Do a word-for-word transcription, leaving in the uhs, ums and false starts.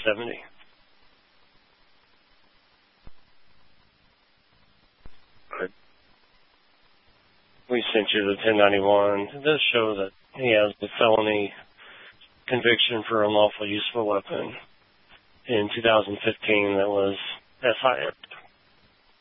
seventy. But we sent you the ten ninety-one. It does show that he has the felony conviction for unlawful use of a weapon in two thousand fifteen that was S I